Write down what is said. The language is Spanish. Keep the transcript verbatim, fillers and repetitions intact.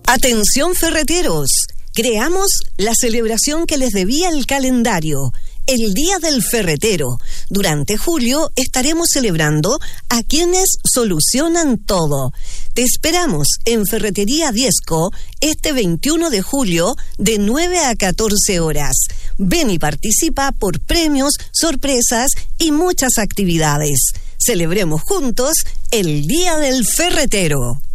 Atención ferreteros, creamos la celebración que les debía el calendario, el Día del Ferretero. Durante julio estaremos celebrando a quienes solucionan todo. Te esperamos en Ferretería Diezco este veintiuno de julio de nueve a catorce horas. Ven y participa por premios, sorpresas y muchas actividades. Celebremos juntos el Día del Ferretero.